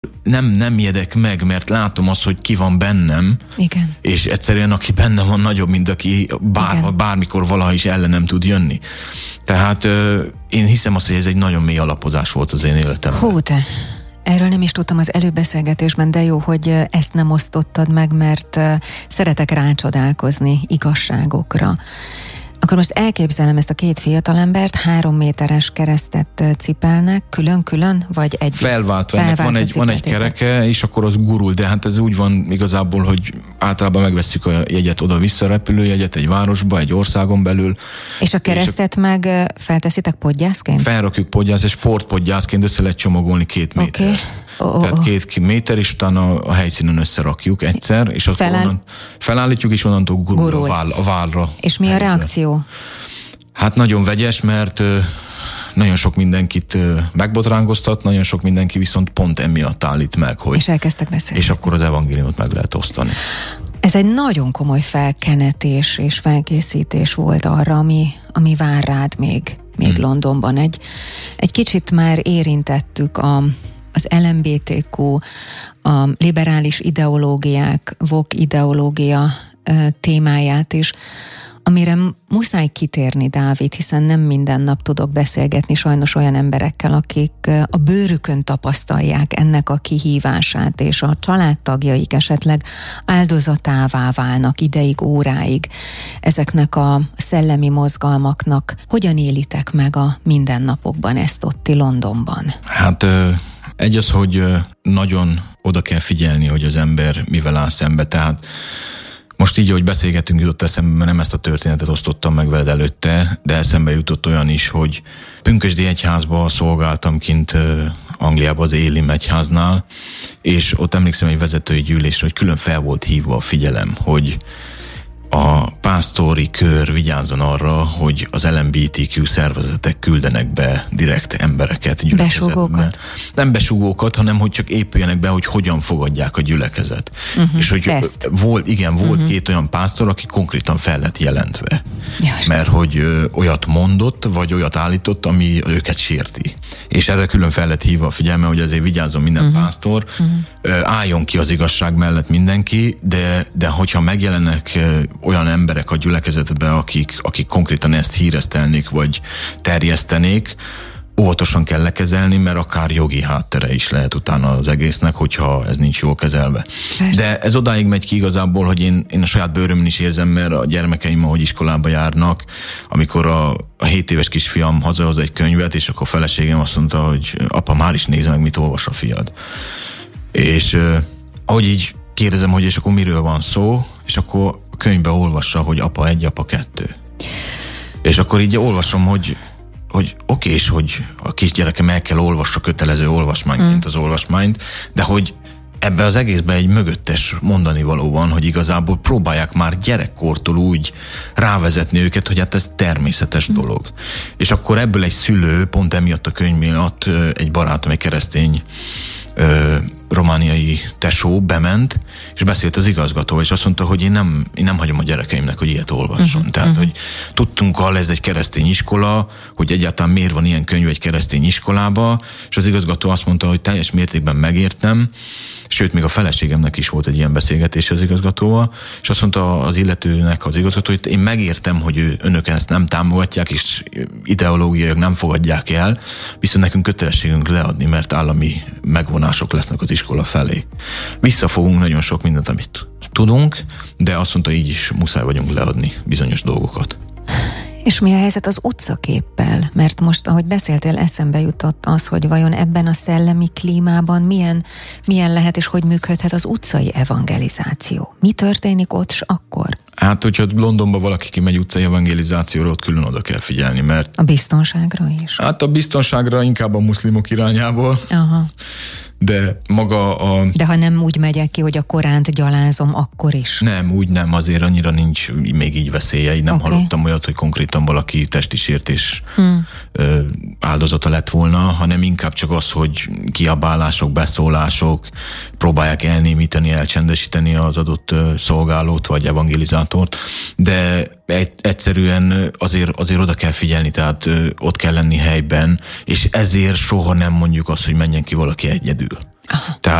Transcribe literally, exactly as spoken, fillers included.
nem, nem jedek meg, mert látom azt, hogy ki van bennem, igen. és egyszerűen aki bennem van nagyobb, mint aki bár, bármikor valaha is ellenem tud jönni. Tehát ö, én hiszem azt, hogy ez egy nagyon mély alapozás volt az én életemben. Hú, te! Erről nem is tudtam az előbeszélgetésben, de jó, hogy ezt nem osztottad meg, mert szeretek rácsodálkozni igazságokra. Akkor most elképzelem ezt a két fiatalembert, három méteres keresztet cipelnek, külön-külön, vagy egy... Felváltva, van egy, van egy kereke, és akkor az gurul, de hát ez úgy van igazából, hogy általában megvesszük a jegyet oda-vissza, repülőjegyet egy városba, egy országon belül. És a keresztet és a... meg felteszitek podgyászként? Felrakjuk podgyász, és sportpodgyászként össze lehet csomagolni két méter. Okay. Oh, oh, Tehát két méter, és utána a helyszínen összerakjuk egyszer, és azt Feláll... onnan felállítjuk, és onnantól gurul, gurul. A, váll, a vállra. És mi helyzet. A reakció? Hát nagyon vegyes, mert ö, nagyon sok mindenkit ö, megbotránkoztat, nagyon sok mindenki viszont pont emiatt állít meg, hogy... És elkezdtek beszélni. És akkor az evangéliumot meg lehet osztani. Ez egy nagyon komoly felkenetés és felkészítés volt arra, ami, ami vár rád még, még hmm. Londonban. Egy, egy kicsit már érintettük a az el em bé té kú, a liberális ideológiák, woke ideológia témáját is, amire muszáj kitérni, Dávid, hiszen nem minden nap tudok beszélgetni sajnos olyan emberekkel, akik a bőrükön tapasztalják ennek a kihívását, és a családtagjaik esetleg áldozatává válnak ideig, óráig ezeknek a szellemi mozgalmaknak. Hogyan élitek meg a mindennapokban ezt ott Londonban? Hát... Egy az, hogy nagyon oda kell figyelni, hogy az ember mivel áll szembe. Tehát most így, ahogy beszélgetünk, jutott eszembe, mert nem ezt a történetet osztottam meg veled előtte, de eszembe jutott olyan is, hogy pünkösdi egyházba szolgáltam kint Angliában az Élim egyháznál, és ott emlékszem egy vezetői gyűlésre, hogy külön fel volt hívva a figyelem, hogy a pásztori kör vigyázzon arra, hogy az el em bé té kú szervezetek küldenek be direkt embereket gyülekezetbe. Besugókat? Nem besugókat, hanem hogy csak épüljenek be, hogy hogyan fogadják a gyülekezet. Uh-huh, és hogy ezt. volt, igen, volt uh-huh. két olyan pásztor, aki konkrétan fel lett jelentve. Just. Mert hogy ö, olyat mondott, vagy olyat állított, ami őket sérti. És erre külön fel lett hívva a figyelme, hogy azért vigyázzon minden uh-huh. pásztor, uh-huh. Ö, álljon ki az igazság mellett mindenki, de, de hogyha megjelennek ö, olyan emberek a gyülekezetbe, akik, akik konkrétan ezt híresztelnék, vagy terjesztenék, óvatosan kell lekezelni, mert akár jogi háttere is lehet utána az egésznek, hogyha ez nincs jól kezelve. Persze. De ez odáig megy ki igazából, hogy én, én a saját bőrömön is érzem, mert a gyermekeim, ahogy iskolába járnak, amikor a, a hét éves kisfiam hazahoz egy könyvet, és akkor a feleségem azt mondta, hogy apa, már is nézze meg, mit olvas a fiad. És uh, ahogy így kérdezem, hogy és akkor miről van szó, és akkor a könyvbe olvassa, hogy apa egy, apa kettő. És akkor így olvasom, hogy hogy oké, és hogy a kisgyerekem el kell olvassa kötelező olvasmányként mm. az olvasmányt, de hogy ebbe az egészben egy mögöttes mondani való van, hogy igazából próbálják már gyerekkortól úgy rávezetni őket, hogy hát ez természetes mm. dolog. És akkor ebből egy szülő, pont emiatt a könyv miatt egy barátom, egy keresztény ö, romániai tesó bement, és beszélt az igazgatóval, és azt mondta, hogy én nem, én nem hagyom a gyerekeimnek, hogy ilyet olvasson. Uh-huh, Tehát, uh-huh. hogy tudtunk, ha ez egy keresztény iskola, hogy egyáltalán miért van ilyen könyv egy keresztény iskolába, és az igazgató azt mondta, hogy teljes mértékben megértem, sőt, még a feleségemnek is volt egy ilyen beszélgetés az igazgatóval, és azt mondta az illetőnek az igazgató, hogy én megértem, hogy ő, önök ezt nem támogatják, és ideológiaiak nem fogadják el, viszont nekünk kötelességünk leadni, mert állami megvonások lesznek az iskola felé. Visszafogunk nagyon sok mindent, amit tudunk, de azt mondta, így is muszáj vagyunk leadni bizonyos dolgokat. És mi a helyzet az utcaképpel? Mert most, ahogy beszéltél, eszembe jutott az, hogy vajon ebben a szellemi klímában milyen, milyen lehet és hogy működhet az utcai evangelizáció? Mi történik ott s akkor? Hát, hogyha Londonba valaki kimegy utcai evangelizációra, ott külön oda kell figyelni, mert... A biztonságra is? Hát a biztonságra inkább a muszlimok irányából. Aha. De maga a... De ha nem úgy megyek ki, hogy a Koránt gyalázom, akkor is? Nem, úgy nem, azért annyira nincs még így veszélye. Nem okay. hallottam olyat, hogy konkrétan valaki testi sértés hmm. áldozata lett volna, hanem inkább csak az, hogy kiabálások, beszólások, próbálják elnémíteni, elcsendesíteni az adott szolgálót vagy evangelizátort, de egyszerűen azért, azért oda kell figyelni, tehát ott kell lenni helyben, és ezért soha nem mondjuk azt, hogy menjen ki valaki egyedül. Aha. Tehát